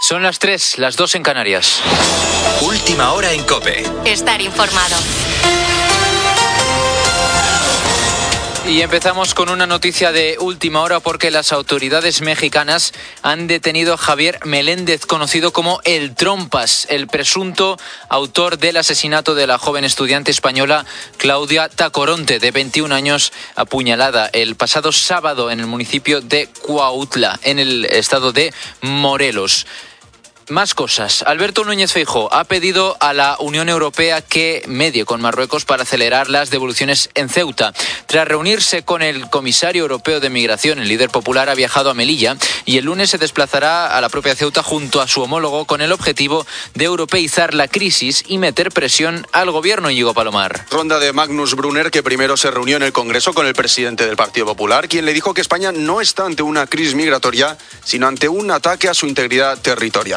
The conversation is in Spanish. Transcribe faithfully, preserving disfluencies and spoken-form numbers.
Son las tres, las dos en Canarias. Última hora en COPE. Estar informado. Y empezamos con una noticia de última hora porque las autoridades mexicanas han detenido a Javier Meléndez, conocido como El Trompas, el presunto autor del asesinato de la joven estudiante española Claudia Tacoronte, de veintiún años, apuñalada el pasado sábado en el municipio de Cuautla, en el estado de Morelos. Más cosas. Alberto Núñez Feijóo ha pedido a la Unión Europea que medie con Marruecos para acelerar las devoluciones en Ceuta. Tras reunirse con el comisario europeo de Migración, el líder popular ha viajado a Melilla y el lunes se desplazará a la propia Ceuta junto a su homólogo con el objetivo de europeizar la crisis y meter presión al gobierno. Íñigo Palomar. Ronda de Magnus Brunner, que primero se reunió en el Congreso con el presidente del Partido Popular, quien le dijo que España no está ante una crisis migratoria, sino ante un ataque a su integridad territorial.